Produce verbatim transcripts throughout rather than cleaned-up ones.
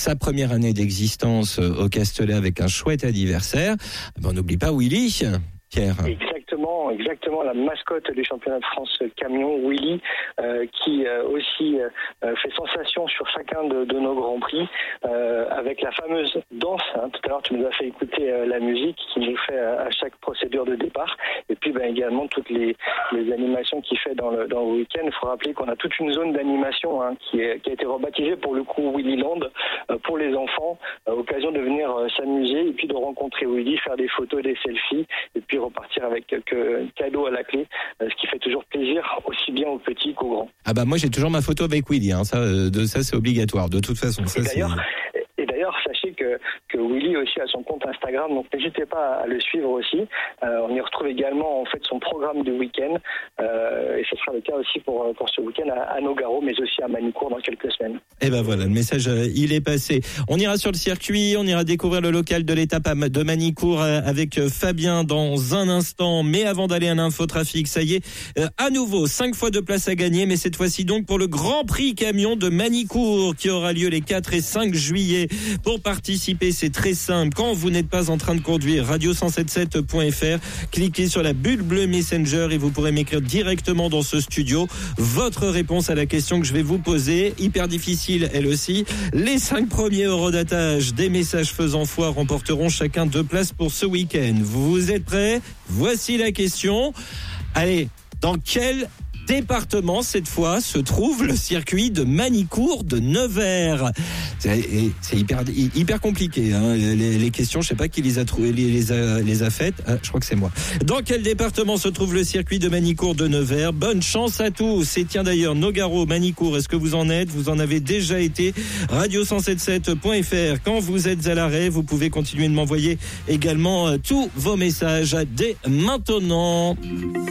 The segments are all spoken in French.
sa première année d'existence au Castellet avec un chouette anniversaire. Ben, on n'oublie pas Willy, Pierre. Exactement, exactement, la mascotte des championnats de France camion, Willy, euh, qui euh, aussi euh, fait sensation sur chacun de, de nos grands prix, euh, avec la fameuse danse. Hein, tout à l'heure, tu nous as fait écouter euh, la musique qui nous fait à, à chaque procédure de départ, et puis ben, également toutes les, les animations qu'il fait dans le, dans le week-end. Il faut rappeler qu'on a toute une zone d'animation hein, qui, est, qui a été rebaptisée pour le coup Willyland euh, pour les enfants, euh, occasion de venir euh, s'amuser et puis de rencontrer Willy, faire des photos, des selfies, et puis repartir avec quelques cadeaux à la clé, ce qui fait toujours plaisir aussi bien aux petits qu'aux grands. Ah bah moi j'ai toujours ma photo avec Willy, hein. ça, de, ça c'est obligatoire de toute façon. Ça, et d'ailleurs, c'est... et d'ailleurs sachez que, que Willy aussi a son compte Instagram, donc n'hésitez pas à le suivre aussi. Euh, on y retrouve également en fait son programme du week-end, euh, et ce sera le cas aussi pour, pour ce week-end à, à Nogaro, mais aussi à Manicourt dans quelques semaines. Et ben voilà, le message euh, il est passé. On ira sur le circuit, on ira découvrir le local de l'étape de Manicourt euh, avec Fabien dans un instant. Mais avant d'aller à l'infotrafic, ça y est, euh, à nouveau cinq fois de place à gagner, mais cette fois-ci donc pour le Grand Prix camion de Manicourt qui aura lieu les quatre et cinq juillet. Pour participer, c'est très simple. Quand vous n'êtes pas en train de conduire, radio cent soixante-sept point f r, cliquez sur la bulle bleue Messenger et vous pourrez m'écrire directement dans ce studio votre réponse à la question que je vais vous poser. Hyper difficile, elle aussi. Les cinq premiers eurodatage des messages faisant foi remporteront chacun deux places pour ce week-end. Vous êtes prêts ? Voici la question. Allez, dans quel département, cette fois, se trouve le circuit de Manicourt de Nevers? C'est, c'est hyper, hyper compliqué, hein. les, les questions, je sais pas qui les a trouvées, les, les a, les a faites. Ah, je crois que c'est moi. Dans quel département se trouve le circuit de Manicourt de Nevers? Bonne chance à tous. Et tiens d'ailleurs, Nogaro, Manicourt, est-ce que vous en êtes? Vous en avez déjà été? radio cent soixante-sept point f r. Quand vous êtes à l'arrêt, vous pouvez continuer de m'envoyer également euh, tous vos messages dès maintenant.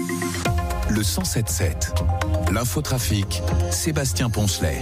Le cent sept sept. L'infotrafic, Sébastien Poncelet.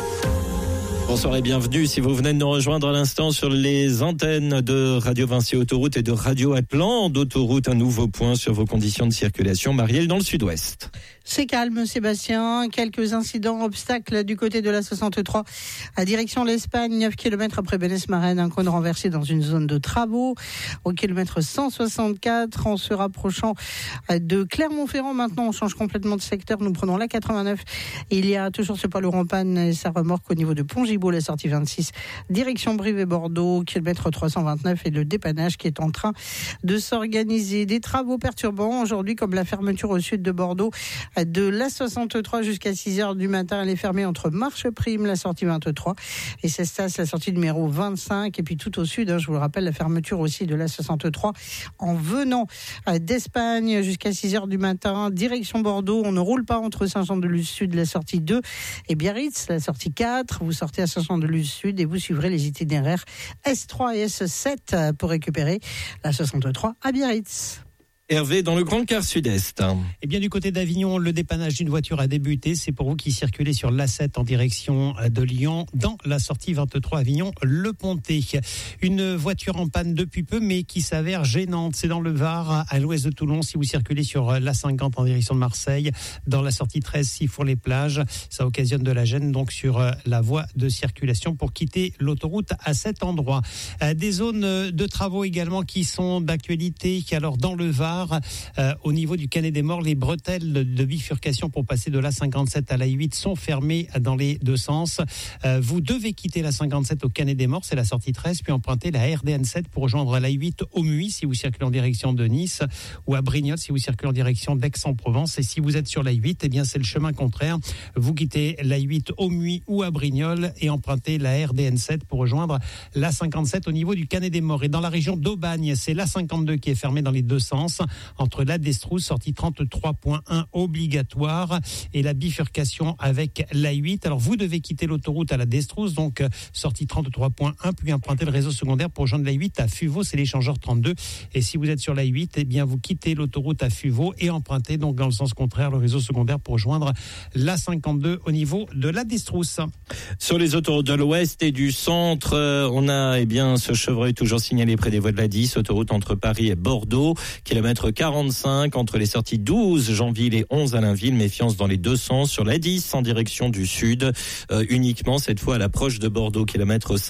Bonsoir et bienvenue si vous venez de nous rejoindre à l'instant sur les antennes de Radio Vinci Autoroute et de Radio Atlan d'Autoroute. Un nouveau point sur vos conditions de circulation. Marielle dans le sud-ouest. C'est calme, Sébastien. Quelques incidents, obstacles du côté de la soixante-trois à direction l'Espagne, neuf kilomètres après Bénès-Marraine, un cône renversé dans une zone de travaux. Au kilomètre cent soixante-quatre, en se rapprochant de Clermont-Ferrand, maintenant on change complètement de secteur, nous prenons la quatre-vingt-neuf. Il y a toujours ce poids lourd en panne et sa remorque au niveau de Pont-Gibaud, la sortie vingt-six, direction Brive et Bordeaux, kilomètre trois cent vingt-neuf, et le dépannage qui est en train de s'organiser. Des travaux perturbants aujourd'hui, comme la fermeture au sud de Bordeaux de la soixante-trois jusqu'à six heures du matin. Elle est fermée entre Marche Prime, la sortie vingt-trois, et Cestas, la sortie numéro vingt-cinq. Et puis tout au sud, hein, je vous le rappelle, la fermeture aussi de la soixante-trois en venant d'Espagne jusqu'à six heures du matin. Direction Bordeaux, on ne roule pas entre Saint-Jean-de-Luz-Sud, la sortie deux, et Biarritz, la sortie quatre. Vous sortez à Saint-Jean-de-Luz-Sud et vous suivrez les itinéraires S trois et S sept pour récupérer la soixante-trois à Biarritz. Hervé, dans le Grand Quart Sud-Est. Eh bien, du côté d'Avignon, le dépannage d'une voiture a débuté. C'est pour vous qui circulez sur l'A sept en direction de Lyon, dans la sortie vingt-trois Avignon-Le Pontet. Une voiture en panne depuis peu, mais qui s'avère gênante. C'est dans le Var, à l'ouest de Toulon. Si vous circulez sur l'A cinquante en direction de Marseille, dans la sortie treize, Sifour-les-Plages, ça occasionne de la gêne donc sur la voie de circulation pour quitter l'autoroute à cet endroit. Des zones de travaux également qui sont d'actualité. Alors, dans le Var, Euh, au niveau du Canet des Morts, les bretelles de bifurcation pour passer de l'A cinquante-sept à l'A huit sont fermées dans les deux sens. Euh, vous devez quitter l'A cinquante-sept au Canet des Morts, c'est la sortie treize, puis emprunter la R D N sept pour rejoindre l'A huit au Muy si vous circulez en direction de Nice, ou à Brignoles si vous circulez en direction d'Aix-en-Provence. Et si vous êtes sur l'A huit, eh bien c'est le chemin contraire. Vous quittez l'A huit au Muy ou à Brignoles et empruntez la R D N sept pour rejoindre l'A cinquante-sept au niveau du Canet des Morts. Et dans la région d'Aubagne, c'est l'A cinquante-deux qui est fermée dans les deux sens, entre la Destrousse, sortie trente-trois point un obligatoire, et la bifurcation avec l'A huit. Alors vous devez quitter l'autoroute à la Destrousse, donc sortie trente-trois point un, puis emprunter le réseau secondaire pour rejoindre l'A huit à Fuveau, c'est l'échangeur trente-deux. Et si vous êtes sur l'A huit, eh bien vous quittez l'autoroute à Fuveau et empruntez donc dans le sens contraire le réseau secondaire pour rejoindre l'A cinquante-deux au niveau de la Destrousse. Sur les autoroutes de l'Ouest et du Centre, on a eh bien ce chevreuil toujours signalé près des voies de la dix, autoroute entre Paris et Bordeaux, kilomètre quarante-cinq entre les sorties douze Janville et onze Allainville. Méfiance dans les deux sens sur l'A dix en direction du sud, euh, uniquement cette fois à l'approche de Bordeaux, kilomètre cinq.